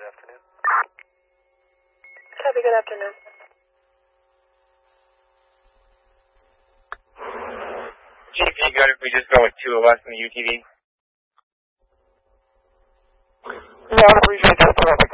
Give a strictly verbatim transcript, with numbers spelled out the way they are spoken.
afternoon. Copy, good afternoon. G P, good if we just go with two of us in the U T V. Yeah, I would appreciate that.